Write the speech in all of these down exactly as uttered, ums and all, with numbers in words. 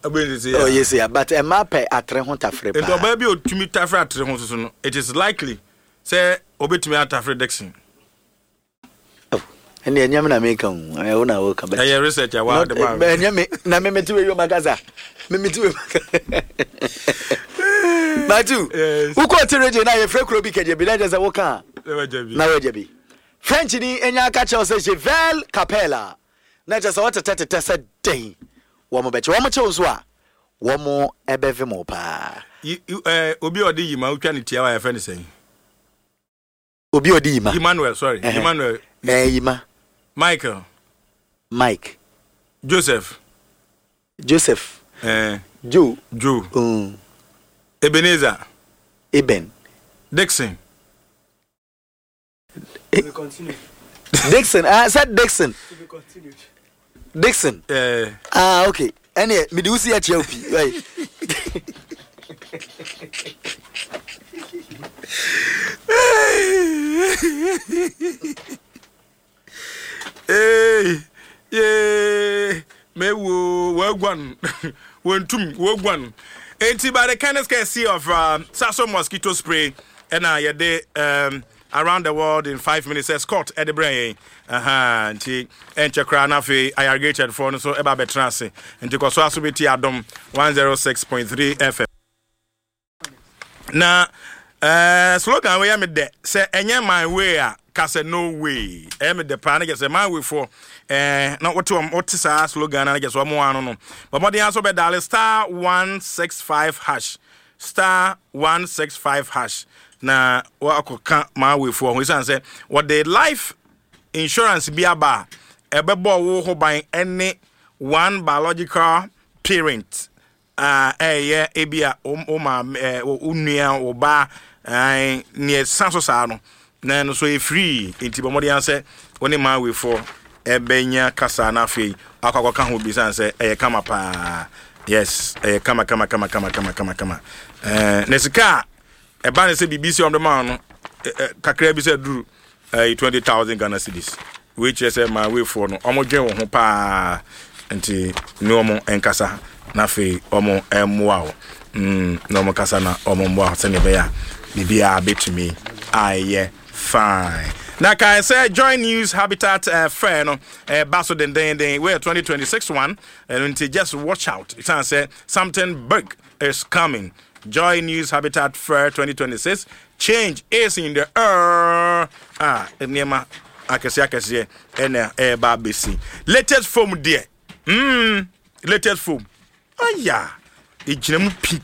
Oh yes, yeah, but a map at three hundred Africa. It baby or to me Tafra at three hundred. It is likely, say, obey to me at Tafra Dixon. Oh, and the Yaman American, I own a work. I research. I want the man. Nameme to your magaza. Mimi to Matu, who caught the region? I have Frecro because you be as a worker. Now, Jabby. French in any catcher says Vel Capella. Not just what a tete day. One more bet, one more chose one. One more ebeve more pa. You, uh, Obi Odi, ma, can it tell I have anything? Obi Odi, ma. Emmanuel, sorry. Emmanuel. Eh, ma. Michael. Mike. Joseph. Joseph. Eh. Joe. Joe. Um. Ebenezer. Eben. Dixon. To be continued. Dixon. I said Dixon. To be continued. Dixon. Uh, ah, okay. Anyway, me do see a Chelsea. Right. Hey, yeah. Me wo work one, one two work one. Ain't by the kindness can see of uh, Sasso mosquito spray, and I uh, um. around the world in five minutes. Scott at the brain. Aha, and Chakra Nafi, I irrigated for so about Betrasi, and to Koswasubiti Adam one oh six point three F M. Now, uh, slogan we am de say, Enya my way, Cassa no way. Em the panic is a my way for, uh, not what to what is our slogan, and I guess one more. I don't know. But what the answer be dial star one six five hash, star one six five hash. Na wa akoka ma we for we say what the life insurance be aba ebebo wo ho ban any one biological parent ah eh e bia o ma unua o ba eh ne sanso sa no na no so e free enti bomodi an say woni ma we for ebenya kasa na afei akoka ho bi say eh kama pa yes eh kama kama kama kama kama kama kama eh nesika a banner say B B C on the man, Kakre be said drew twenty thousand Ghana cedis, which is my way for no Omo Gen won pa anti no mo enkasa na fe omo emwa mm no mo kasa na omo mwa se ne be ya bibia bet me aye fine. Now can I say Joy News Habitat uh, fair no uh, baso den den den we twenty twenty-six one and just watch out. It can say something big is coming. Joy News Habitat Fair twenty twenty-six. Change is in the air. Ah, Nema Akasi Akasi and air babisi. Latest foam dear. Hmm. Latest foam. Oh yeah. Ijinem pip.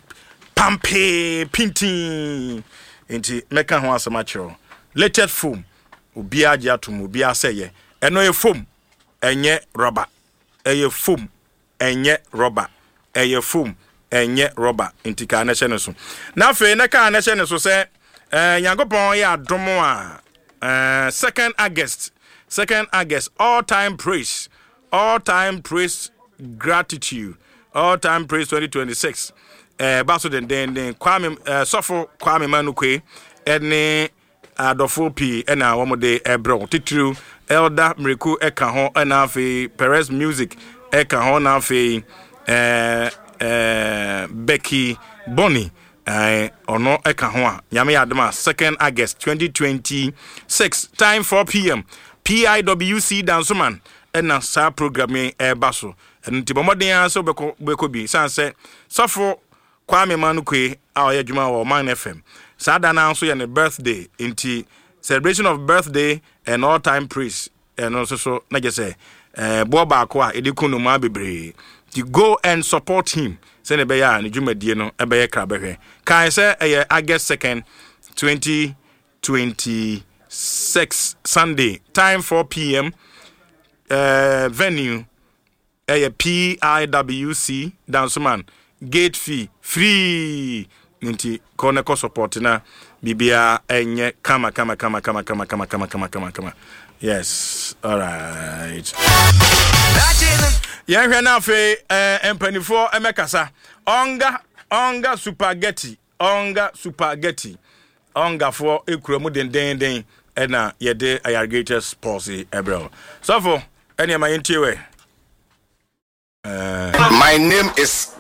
Pampe pinting. Inti meka ho asamacho. Latest foam. Ubia jatum ubia seye. Eno ye foam. Enye rubber. Eye foam. Enye rubber. Eye foam. Enye rubber inti ka na hyene so na fe na ka na hyene so se eh Yankopon ya domo a eh second August second August all time praise all time praise gratitude all time praise twenty twenty-six eh baso den den den Kwame eh sofo Kwame Manukwe ene adofo p ena womode ebro titru elder mreku eka ho ena fe Perez music eka ho na fe eh Uh, Becky Bonnie uh, ono eka ho a nyame adema second August twenty twenty-six time four p m P I W C Dansoman ena sa programming e baso enti bomoden aso beko beko bi sanse sofo Kwame Manukwe a oye djuma wo Man F M sa da na so ye ne birthday enti celebration of birthday and all time praise and also so na je say eh bo ba ko a edikunu ma bebre to go and support him. Send a beya and Jumadie no a beya crabbe. Can I say a August second, twenty twenty six Sunday, time four p m. Uh, venue a P I W C Dansoman. Gate fee free. Ninti Koneko support na Bibia enye kama kama kama kama kama kama kama kama kama kama. Yes, all right. Yeah, here now for uh, Empany for Emekasa. Onga, onga spaghetti, onga spaghetti, onga for Ekromu den den den, and uh, yede irrigators policy ebro. So for any of my interior. Uh, my name is